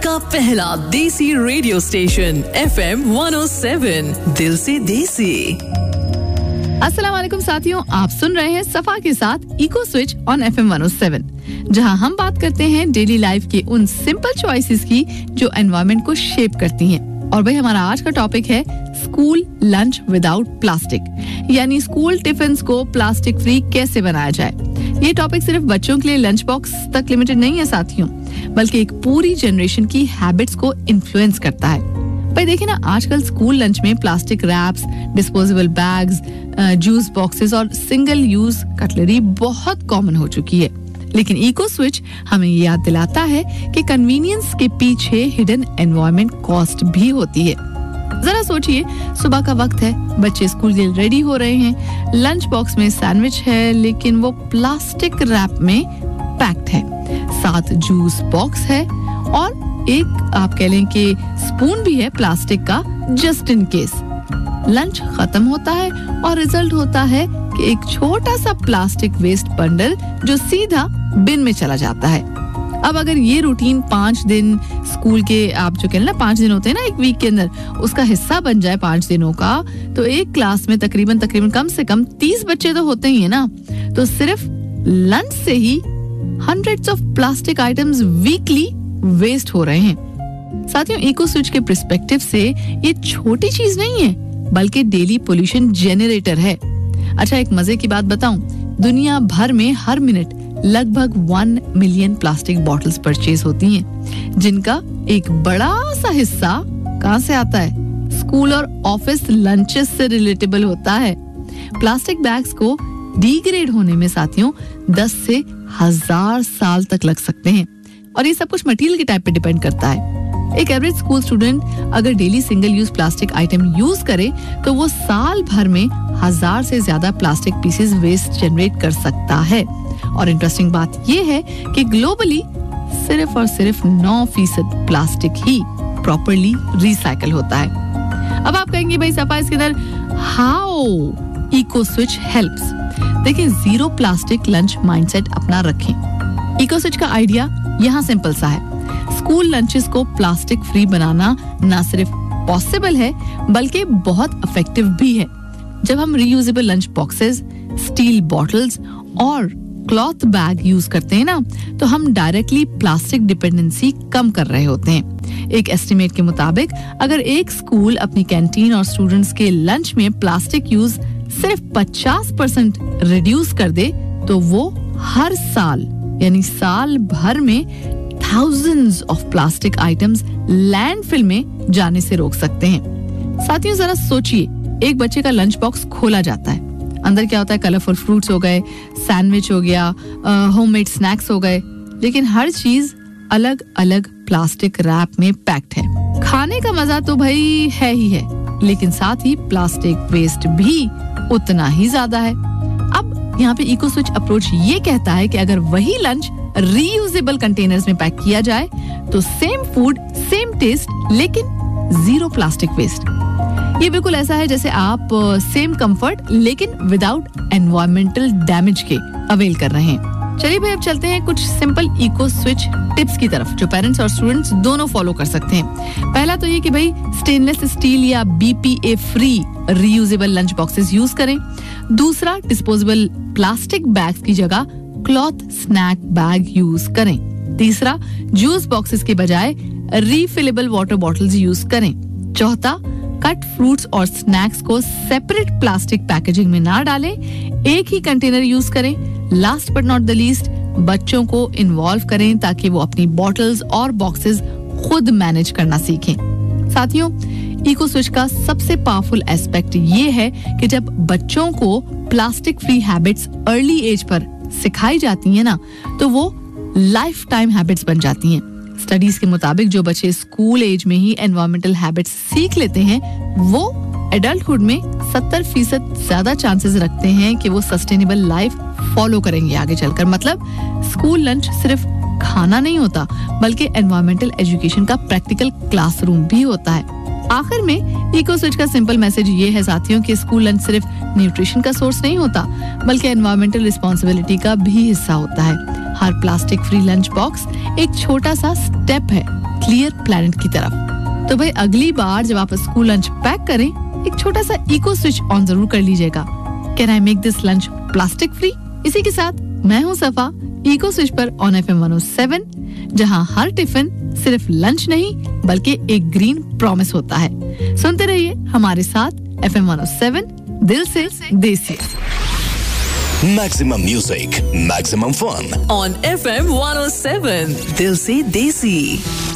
का पहला देसी रेडियो स्टेशन FM 107 दिल से देसी। अस्सलाम वालेकुम साथियों, आप सुन रहे हैं सफा के साथ इको स्विच ऑन FM 107, जहां हम बात करते हैं डेली लाइफ के उन सिंपल चॉइसेस की जो एनवायरनमेंट को शेप करती हैं। और भाई हमारा आज का टॉपिक है स्कूल लंच विदाउट प्लास्टिक, यानी स्कूल टिफिन्स को प्लास्टिक फ्री कैसे बनाया जाए। ये टॉपिक सिर्फ बच्चों के लिए लंच बॉक्स तक लिमिटेड नहीं है साथियों, बल्कि एक पूरी जनरेशन की हैबिट्स को इन्फ्लुएंस करता है। भाई देखिए ना, आजकल स्कूल लंच में plastic raps, disposable bags, juice boxes और सिंगल यूज कटलरी बहुत कॉमन हो चुकी है। लेकिन इको स्विच हमें ये याद दिलाता है कि कन्वीनियंस के पीछे हिडन एनवायरनमेंट कॉस्ट भी होती है। जरा सोचिए, सुबह का वक्त है, बच्चे स्कूल के लिए रेडी हो रहे हैं, लंच बॉक्स में सैंडविच है लेकिन वो प्लास्टिक रैप में पैक्ड है, साथ जूस बॉक्स है और एक आप कह लें कि स्पून भी है प्लास्टिक का जस्ट इन केस। लंच खत्म होता है और रिजल्ट होता है कि एक छोटा सा प्लास्टिक वेस्ट बंडल जो सीधा बिन में चला जाता है। अब अगर ये रूटीन 5 दिन स्कूल के, आप जो कहते हैं ना 5 दिन होते हैं ना एक वीक के अंदर, उसका हिस्सा बन जाए 5 दिनों का, तो एक क्लास में तकरीबन कम से कम 30 बच्चे तो होते ही है ना। तो सिर्फ लंच से ही hundreds of plastic items weekly waste हो रहे हैं। साथियों, इको स्विच के पर्सपेक्टिव से ये छोटी चीज नहीं है, बल्कि डेली पोल्यूशन जेनरेटर है। अच्छा, एक मजे की बात बताऊं, दुनिया भर में हर मिनट लगभग 1 मिलियन प्लास्टिक बॉटल्स परचेज होती हैं, जिनका एक बड़ा सा हिस्सा कहां से आता है? स्कूल और ऑफिस लंचेस से रिलेटेबल होता है। प्लास्टिक बैग्स को डिग्रेड होने में साथियों 10 से 1000 साल तक लग सकते हैं, और ये सब कुछ मटेरियल के टाइप पे डिपेंड करता है। एक एवरेज स्कूल स्टूडेंट अगर daily single use plastic item use करे तो वो साल भर में 1000 से ज्यादा प्लास्टिक पीसेस वेस्ट जनरेट कर सकता है। और इंटरेस्टिंग बात ये है कि ग्लोबली सिर्फ और सिर्फ 9% प्लास्टिक ही प्रॉपरली रिसाइकल होता है। अब आप कहेंगे भाई सफा, इसके अंदर हाउ इको स्विच हेल्प्स। देखिए, जीरो प्लास्टिक लंच माइंडसेट अपना रखें। इको स्विच का आइडिया यहाँ सिंपल सा है, स्कूल लंचेस को प्लास्टिक फ्री बनाना ना सिर्फ पॉसिबल है बल्कि बहुत इफेक्टिव भी है। जब हम reusable lunch boxes, steel bottles और क्लॉथ बैग यूज करते हैं ना, तो हम डायरेक्टली प्लास्टिक डिपेंडेंसी कम कर रहे होते हैं। एक एस्टिमेट के मुताबिक अगर एक स्कूल अपनी कैंटीन और स्टूडेंट्स के लंच में प्लास्टिक यूज सिर्फ 50% रिड्यूस कर दे, तो वो हर साल यानी साल भर में thousands of plastic items landfill में जाने से रोक सकते हैं। साथियों, जरा सोचिए, एक बच्चे का लंच बॉक्स खोला जाता है, अंदर क्या होता है? कलरफुल फ्रूट्स हो गए, सैंडविच हो गया, होममेड स्नैक्स हो गए, लेकिन हर चीज अलग अलग प्लास्टिक रैप में पैक्ड है। खाने का मजा तो भाई है ही है, लेकिन साथ ही प्लास्टिक वेस्ट भी उतना ही ज्यादा है। अब यहाँ पे इको स्विच अप्रोच ये कहता है कि अगर वही लंच रीयूजेबल कंटेनर्स में पैक किया जाए तो सेम फूड, सेम टेस्ट, लेकिन जीरो प्लास्टिक वेस्ट। ये बिल्कुल ऐसा है जैसे आप सेम कंफर्ट लेकिन विदाउट एनवायरमेंटल डैमेज के अवेल कर रहे हैं। चलिए भाई, अब चलते हैं कुछ सिंपल इको स्विच टिप्स की तरफ जो पेरेंट्स और स्टूडेंट्स दोनों फॉलो कर सकते हैं। पहला तो ये कि भाई स्टेनलेस स्टील या BPA free reusable lunch boxes use करें। दूसरा, डिस्पोजेबल प्लास्टिक बैग्स की जगह क्लॉथ स्नैक बैग यूज करें। तीसरा, जूस बॉक्सेस के बजाय रीफिलेबल वाटर बॉटल्स यूज करें। चौथा, कट फ्रूट्स और स्नैक्स को सेपरेट प्लास्टिक पैकेजिंग में ना डालें, एक ही कंटेनर यूज करें। Last but not the least, बच्चों को इन्वॉल्व करें ताकि वो अपनी बॉटल्स और बॉक्सेस खुद मैनेज करना सीखें। साथियों, इको स्विच का सबसे पावरफुल एस्पेक्ट ये है कि जब बच्चों को plastic free habits early as per सिखाई जाती है ना, तो वो लाइफ टाइम हैबिट्स बन जाती हैं। स्टडीज के मुताबिक जो बच्चे स्कूल एज में ही एनवायरमेंटल हैबिट्स सीख लेते हैं, वो एडल्टहुड में 70% ज्यादा चांसेस रखते हैं कि वो सस्टेनेबल लाइफ फॉलो करेंगे आगे चलकर। मतलब स्कूल लंच सिर्फ खाना नहीं होता, बल्कि एनवायरमेंटल एजुकेशन का प्रैक्टिकल क्लासरूम भी होता है। आखिर में इको स्विच का सिंपल मैसेज ये है साथियों कि स्कूल लंच सिर्फ न्यूट्रिशन का सोर्स नहीं होता, बल्कि एनवायरमेंटल रिस्पॉन्सिबिलिटी का भी हिस्सा होता है। हर प्लास्टिक फ्री लंच बॉक्स एक छोटा सा स्टेप है क्लियर प्लैनेट की तरफ। तो भाई अगली बार जब आप स्कूल लंच पैक करें, एक छोटा सा इको स्विच ऑन जरूर कर लीजिएगा। Can I make this lunch plastic free? इसी के साथ मैं हूँ सफा, इको स्विच पर ऑन FM 107, जहाँ हर टिफिन सिर्फ लंच नहीं बल्कि एक ग्रीन प्रॉमिस होता है। सुनते रहिए हमारे साथ FM 107, दिल से देसी। Maximum music, maximum fun. On FM 107, दिल से देसी।